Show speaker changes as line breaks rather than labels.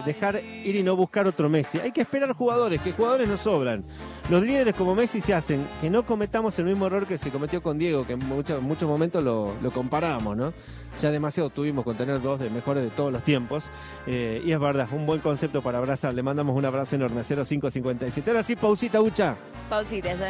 dejar ir y no buscar otro Messi. Hay que esperar jugadores, que jugadores nos sobran. Los líderes como Messi se hacen que no cometamos el mismo error que se cometió con Diego, que en muchos momentos lo comparamos, ¿no? Ya demasiado tuvimos con tener dos de mejores de todos los tiempos. Y es verdad, un buen concepto para abrazar. Le mandamos un abrazo enorme, 0557. Ahora sí, pausita, Ucha.
Pausita, ya.